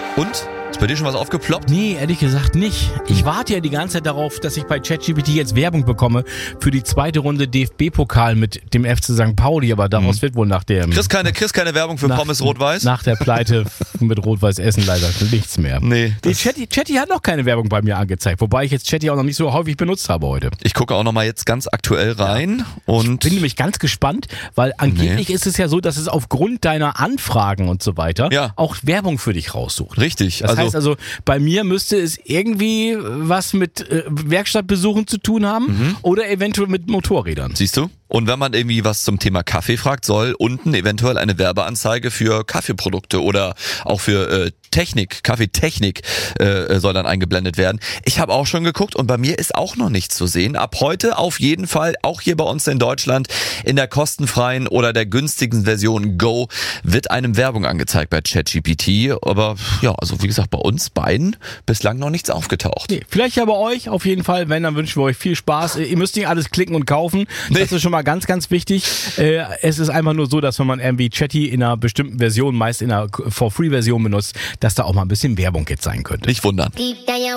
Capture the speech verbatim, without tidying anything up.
Und? Ist bei dir schon was aufgeploppt? Nee, ehrlich gesagt nicht. Ich warte ja die ganze Zeit darauf, dass ich bei ChatGPT jetzt Werbung bekomme für die zweite Runde D F B-Pokal mit dem F C Sankt Pauli, aber daraus mhm. wird wohl nach der... Kriegst keine, kriegst keine Werbung für nach, Pommes Rot-Weiß? Nach der Pleite mit Rot-Weiß Essen leider nichts mehr. Nee. Die Chatty, Chatty hat noch keine Werbung bei mir angezeigt, wobei ich jetzt Chatty auch noch nicht so häufig benutzt habe heute. Ich gucke auch noch mal jetzt ganz aktuell rein. Ja. Und ich bin nämlich ganz gespannt, weil angeblich nee. ist es ja so, dass es aufgrund deiner Anfragen und so weiter ja. auch Werbung für dich raussucht. Richtig. Das also heißt also, bei mir müsste es irgendwie was mit äh, Werkstattbesuchen zu tun haben mhm. oder eventuell mit Motorrädern. Siehst du? Und wenn man irgendwie was zum Thema Kaffee fragt, soll unten eventuell eine Werbeanzeige für Kaffeeprodukte oder auch für äh, Technik, Kaffeetechnik äh, soll dann eingeblendet werden. Ich habe auch schon geguckt und bei mir ist auch noch nichts zu sehen. Ab heute auf jeden Fall, auch hier bei uns in Deutschland, in der kostenfreien oder der günstigen Version Go wird einem Werbung angezeigt bei ChatGPT. Aber ja, also wie gesagt, bei uns beiden bislang noch nichts aufgetaucht. Nee, vielleicht ja bei euch auf jeden Fall. Wenn, dann wünschen wir euch viel Spaß. Ihr müsst nicht alles klicken und kaufen. Das nee. ist schon mal ganz, ganz wichtig. Äh, es ist einfach nur so, dass wenn man irgendwie Chatty in einer bestimmten Version, meist in einer For-Free-Version benutzt, dass da auch mal ein bisschen Werbung jetzt sein könnte. Nicht wundern.